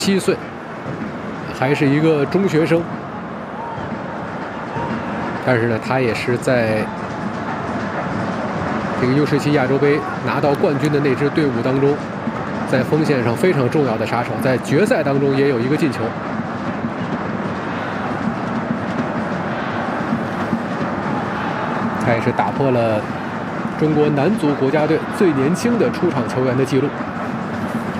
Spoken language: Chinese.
7岁，还是一个中学生。但是呢，他也是在这个U17亚洲杯拿到冠军的那支队伍当中，在锋线上非常重要的杀手，在决赛当中也有一个进球。他也是打破了中国男足国家队最年轻的出场球员的记录。